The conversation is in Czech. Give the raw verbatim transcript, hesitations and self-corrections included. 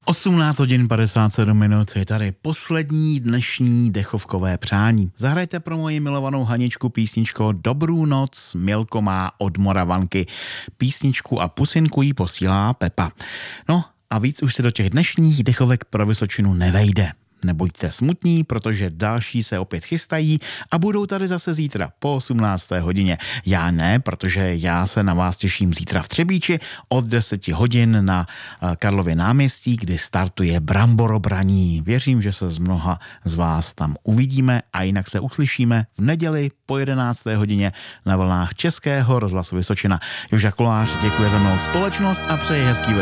osmnáct hodin padesát sedm minut, je tady poslední dnešní dechovkové přání. Zahrajte pro moji milovanou Haničku písničko Dobrou noc, Milko má od Moravanky. Písničku a pusinku jí posílá Pepa. No a víc už se do těch dnešních dechovek pro Vysočinu nevejde. Nebuďte smutní, protože další se opět chystají a budou tady zase zítra po osmnácté hodině. Já ne, protože já se na vás těším zítra v Třebíči od deseti hodin na Karlově náměstí, kdy startuje Bramborobraní. Věřím, že se z mnoha z vás tam uvidíme a jinak se uslyšíme v neděli po jedenácté hodině na vlnách Českého rozhlasu Vysočina. Joža Kolář děkuje za mnou společnost a přeji hezký večer.